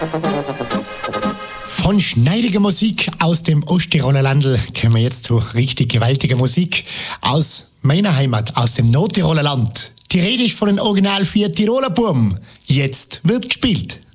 Von schneidiger Musik aus dem Osttiroler Landl kommen wir jetzt zu richtig gewaltiger Musik aus meiner Heimat, aus dem Nordtiroler Land. Die Rede ist von den Original 4 Tiroler Buben. Jetzt wird gespielt.